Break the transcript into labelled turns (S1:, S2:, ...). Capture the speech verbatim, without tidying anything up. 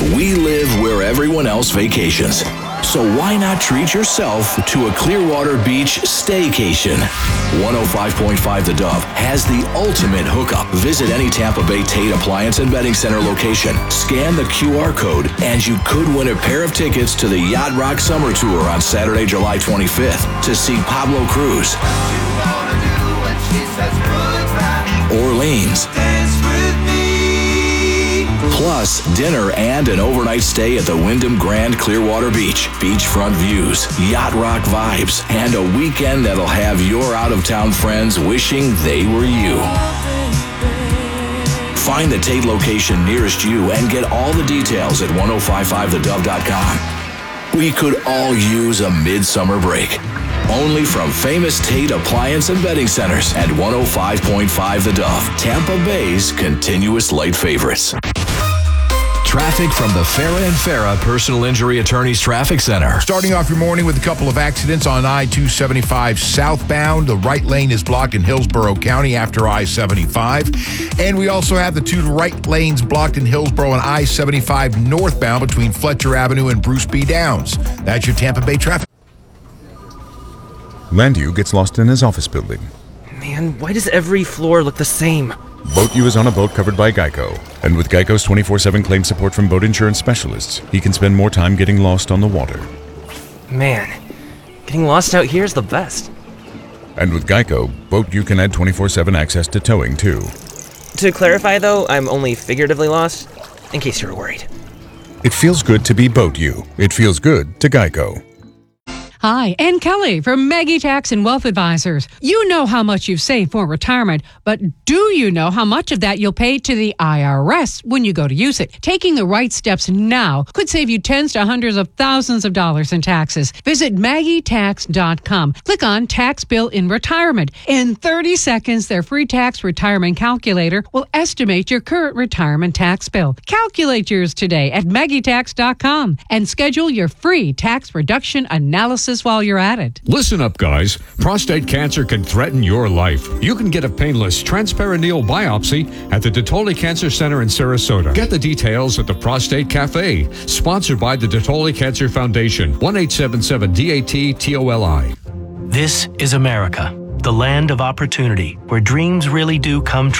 S1: We live where everyone else vacations. So why not treat yourself to a Clearwater Beach staycation? one oh five point five The Dove has the ultimate hookup. Visit any Tampa Bay Tate Appliance and Bedding Center location. Scan the Q R code and you could win a pair of tickets to the Yacht Rock Summer Tour on Saturday, July twenty-fifth to see Pablo Cruz, Orleans, plus dinner and an overnight stay at the Wyndham Grand Clearwater Beach. Beachfront views, yacht rock vibes, and a weekend that'll have your out-of-town friends wishing they were you. Find the Tate location nearest you and get all the details at ten fifty-five the dove dot com. We could all use a midsummer break. Only from famous Tate Appliance and Bedding Centers at one oh five point five The Dove, Tampa Bay's continuous light favorites. Traffic from the Farah and Farah Personal Injury Attorneys Traffic Center.
S2: Starting off your morning with a couple of accidents on I two seventy-five southbound. The right lane is blocked in Hillsborough County after I seventy-five. And we also have the two right lanes blocked in Hillsborough and I seventy-five northbound between Fletcher Avenue and Bruce B. Downs. That's your Tampa Bay traffic.
S3: Landu gets lost in his office building.
S4: Man, why does every floor look the same?
S3: BoatU is on a boat covered by Geico. And with Geico's twenty-four seven claim support from boat insurance specialists, he can spend more time getting lost on the water.
S4: Man, getting lost out here is the best.
S3: And with Geico, BoatU can add twenty-four seven access to towing, too.
S4: To clarify, though, I'm only figuratively lost, in case you were worried.
S3: It feels good to be BoatU. It feels good to Geico.
S5: Hi, Ann Kelly from Maggie Tax and Wealth Advisors. You know how much you've saved for retirement, but do you know how much of that you'll pay to the I R S when you go to use it? Taking the right steps now could save you tens to hundreds of thousands of dollars in taxes. Visit Maggie Tax dot com. Click on Tax Bill in Retirement. In thirty seconds, their free tax retirement calculator will estimate your current retirement tax bill. Calculate yours today at Maggie Tax dot com and schedule your free tax reduction analysis while you're at it.
S6: Listen up, guys. Prostate cancer can threaten your life. You can get a painless transperineal biopsy at the Detoli Cancer Center in Sarasota. Get the details at the Prostate Cafe, sponsored by the Detoli Cancer Foundation. one eight seven seven D A T T O L I.
S7: This is America, the land of opportunity, where dreams really do come true.